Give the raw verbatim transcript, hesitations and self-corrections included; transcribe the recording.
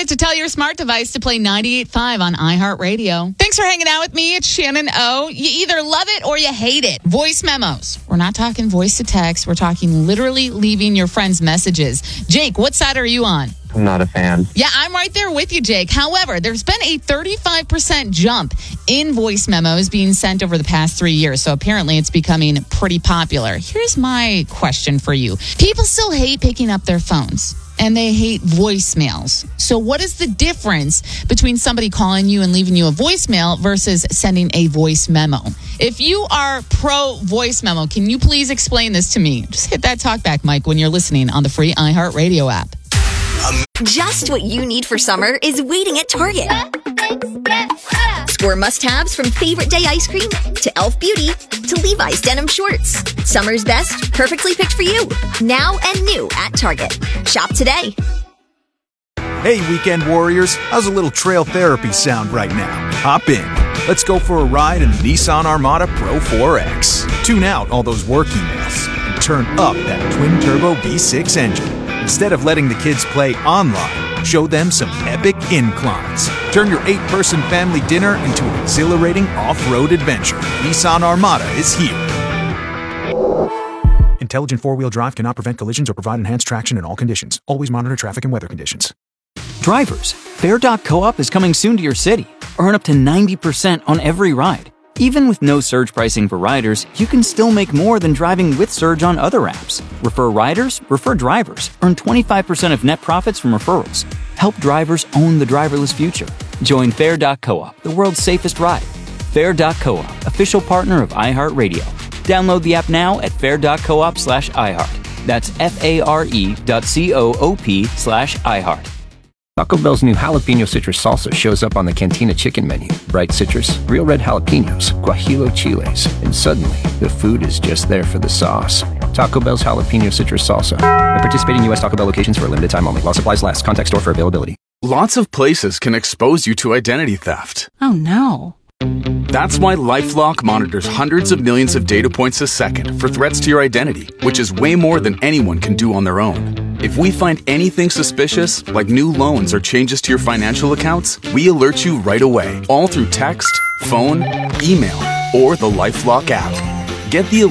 minute to tell your smart device to play ninety-eight point five on iHeartRadio. Thanks for hanging out with me. It's Shannon O. You either love it or you hate it. Voice memos. We're not talking voice to text. We're talking literally leaving your friends messages. Jake, what side are you on? I'm not a fan. Yeah, I'm right there with you, Jake. However, there's been a thirty-five percent jump in voice memos being sent over the past three years. So apparently it's becoming pretty popular. Here's my question for you. People still hate picking up their phones, and they hate voicemails. So what is the difference between somebody calling you and leaving you a voicemail versus sending a voice memo? If you are pro voice memo, can you please explain this to me? Just hit that talkback mic when you're listening on the free iHeartRadio app. Just what you need for summer is waiting at Target. Score must-haves from Favorite Day ice cream to e l f Beauty to Levi's denim shorts. Summer's best, perfectly picked for you. Now and new at Target. Shop today. Hey, weekend warriors. How's a little trail therapy sound right now? Hop in. Let's go for a ride in the Nissan Armada Pro four X. Tune out all those work emails and turn up that twin-turbo V six engine. Instead of letting the kids play online, show them some epic inclines. Turn your eight-person family dinner into an exhilarating off-road adventure. Nissan Armada is here. Intelligent four-wheel drive cannot prevent collisions or provide enhanced traction in all conditions. Always monitor traffic and weather conditions. Drivers, Fair dot co-op is coming soon to your city. Earn up to ninety percent on every ride. Even with no surge pricing for riders, you can still make more than driving with Surge on other apps. Refer riders, refer drivers. Earn twenty-five percent of net profits from referrals. Help drivers own the driverless future. Join Fair dot co-op, the world's safest ride. Fair dot co-op, official partner of iHeartRadio. Download the app now at fair dot coop slash iHeart. That's F-A-R-E dot C-O-O-P slash iHeart. Taco Bell's new jalapeno citrus salsa shows up on the Cantina chicken menu. Bright citrus, real red jalapenos, guajillo chiles, and suddenly the food is just there for the sauce. Taco Bell's jalapeno citrus salsa. At participating U S Taco Bell locations for a limited time only. While supplies last. Contact store for availability. Lots of places can expose you to identity theft. Oh no. That's why LifeLock monitors hundreds of millions of data points a second for threats to your identity, which is way more than anyone can do on their own. If we find anything suspicious, like new loans or changes to your financial accounts, we alert you right away, all through text, phone, email, or the LifeLock app. Get the